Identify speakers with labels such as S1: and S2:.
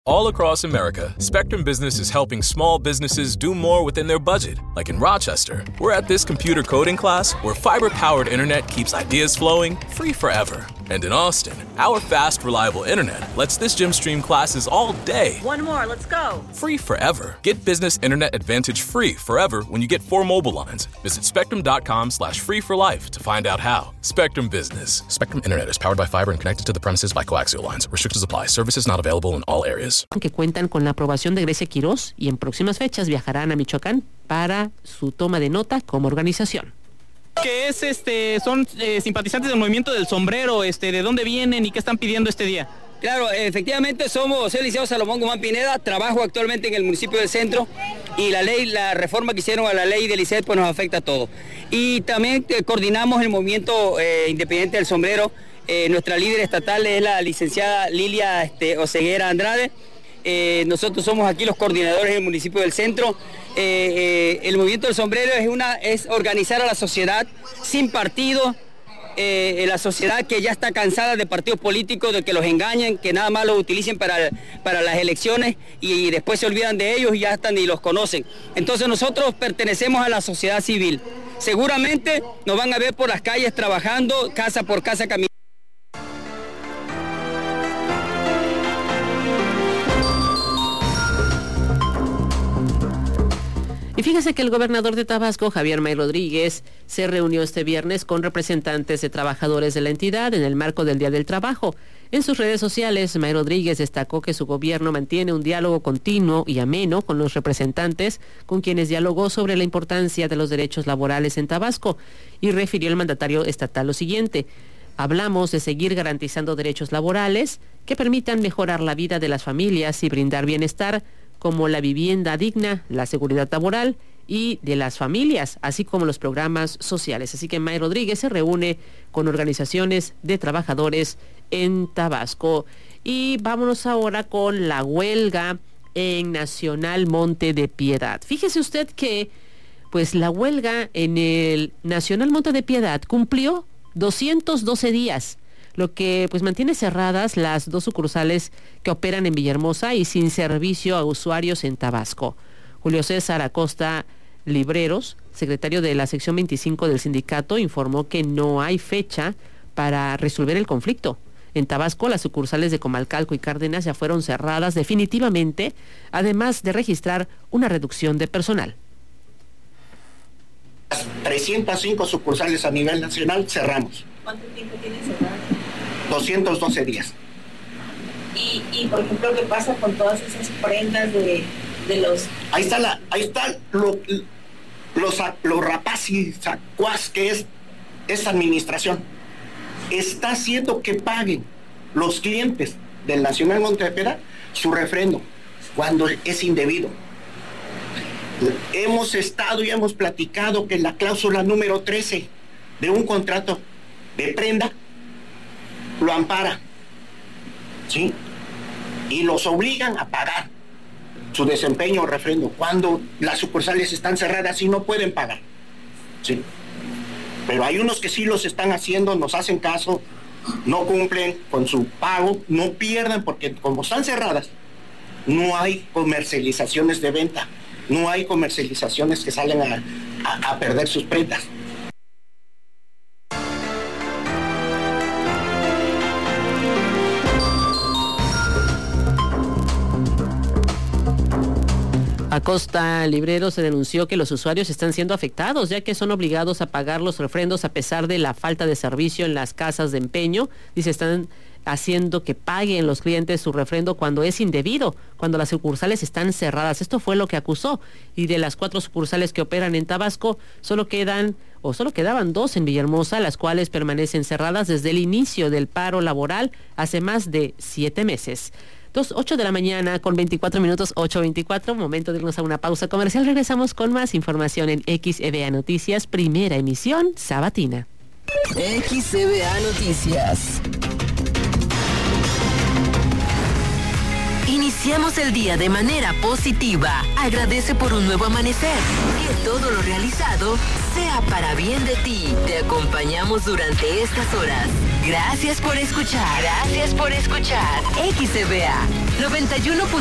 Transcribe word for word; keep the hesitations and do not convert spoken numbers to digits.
S1: All across America, Spectrum Business is helping small businesses do more within their budget. Like in Rochester, we're at this computer coding class where fiber-powered internet keeps ideas flowing free forever. And in Austin, our fast, reliable internet lets this gym stream classes all day.
S2: One more, let's go.
S1: Free forever. Get Business Internet Advantage free forever when you get four mobile lines. Visit spectrum.com slash free for life to find out how. Spectrum Business. Spectrum Internet is powered by fiber and connected to the premises by coaxial lines. Restrictions apply. Services not available in all areas.
S3: Que cuentan con la aprobación de Grecia Quirós y en próximas fechas viajarán a Michoacán para su toma de nota como organización.
S4: Que es este son eh, simpatizantes del movimiento del sombrero, este de dónde vienen y qué están pidiendo este día.
S5: Claro, efectivamente somos el licenciado Salomón Guzmán Pineda, trabajo actualmente en el municipio del Centro y la ley, la reforma que hicieron a la ley del I C E T pues nos afecta a todos. Y también eh, coordinamos el movimiento eh, independiente del sombrero. Eh, nuestra líder estatal es la licenciada Lilia este, Oseguera Andrade. Eh, nosotros somos aquí los coordinadores del municipio del Centro. Eh, eh, el movimiento del sombrero es, una, es organizar a la sociedad sin partido, eh, la sociedad que ya está cansada de partidos políticos, de que los engañen, que nada más los utilicen para, para las elecciones y después se olvidan de ellos y ya hasta ni los conocen. Entonces nosotros pertenecemos a la sociedad civil. Seguramente nos van a ver por las calles trabajando, casa por casa caminando.
S3: Y fíjese que el gobernador de Tabasco, Javier May Rodríguez, se reunió este viernes con representantes de trabajadores de la entidad en el marco del Día del Trabajo. En sus redes sociales, May Rodríguez destacó que su gobierno mantiene un diálogo continuo y ameno con los representantes con quienes dialogó sobre la importancia de los derechos laborales en Tabasco y refirió el mandatario estatal lo siguiente: hablamos de seguir garantizando derechos laborales que permitan mejorar la vida de las familias y brindar bienestar, como la vivienda digna, la seguridad laboral y de las familias, así como los programas sociales. Así que May Rodríguez se reúne con organizaciones de trabajadores en Tabasco. Y vámonos ahora con la huelga en Nacional Monte de Piedad. Fíjese usted que pues la huelga en el Nacional Monte de Piedad cumplió doscientos doce días, lo que pues mantiene cerradas las dos sucursales que operan en Villahermosa y sin servicio a usuarios en Tabasco. Julio César Acosta Libreros, secretario de la sección veinticinco del sindicato, informó que no hay fecha para resolver el conflicto. En Tabasco, las sucursales de Comalcalco y Cárdenas ya fueron cerradas definitivamente, además de registrar una reducción de personal.
S6: trescientas cinco sucursales a nivel nacional cerramos.
S2: ¿Cuánto tiempo tiene cerrado?
S6: doscientos doce días.
S2: Y, y por ejemplo, ¿qué pasa con todas esas prendas de, de los...
S6: Ahí está, la, ahí está lo, los, los rapaz y sacuás que es esta administración. Está haciendo que paguen los clientes del Nacional Monte de Piedad su refrendo cuando es indebido. Hemos estado y hemos platicado que la cláusula número trece de un contrato de prenda lo ampara, ¿sí? Y los obligan a pagar su desempeño o refrendo cuando las sucursales están cerradas y no pueden pagar, ¿sí? Pero hay unos que sí los están haciendo, nos hacen caso, no cumplen con su pago, no pierden porque como están cerradas, no hay comercializaciones de venta, no hay comercializaciones que salen a, a, a perder sus prendas.
S3: Acosta Librero se denunció que los usuarios están siendo afectados, ya que son obligados a pagar los refrendos a pesar de la falta de servicio en las casas de empeño. Dice, están haciendo que paguen los clientes su refrendo cuando es indebido, cuando las sucursales están cerradas. Esto fue lo que acusó. Y de las cuatro sucursales que operan en Tabasco, solo quedan o solo quedaban dos en Villahermosa, las cuales permanecen cerradas desde el inicio del paro laboral hace más de siete meses. Dos, ocho de la mañana con veinticuatro minutos, ocho veinticuatro, momento de irnos a una pausa comercial. Regresamos con más información en X E B A Noticias, primera emisión sabatina.
S7: X E B A Noticias. Iniciamos el día de manera positiva. Agradece por un nuevo amanecer. Que todo lo realizado sea para bien de ti. Te acompañamos durante estas horas. Gracias por escuchar. Gracias por escuchar. X C B A noventa y uno.